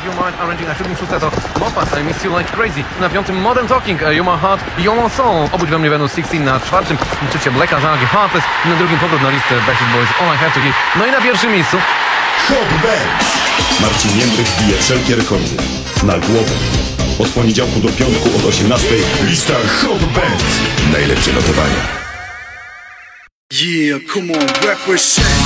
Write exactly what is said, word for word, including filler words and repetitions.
You Mind Arranging, na siódmym szóste to Mofas, I Miss You Like Crazy, na piątym Modern Talking, You My Heart, You My Soul, obudź we mnie będą szesnaście, na czwartym trzecie Blacka, Zagi, Heartless, na drugim powrót na listę Backstreet Boys, All I Have To Give, no i na pierwszym miejscu Hot Bands. Marcin Jędrych bije wszelkie rekordy. Na głowę. Od poniedziałku do piątku od osiemnastej lista Hot Bands. Najlepsze notowania. Yeah, come on, represent.